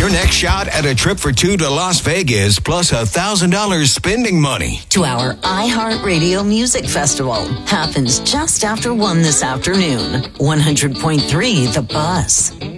Your next shot at a trip for two to Las Vegas plus $1,000 spending money. To our iHeartRadio Music Festival. Happens just after 1 this afternoon. 100.3 The Buzz.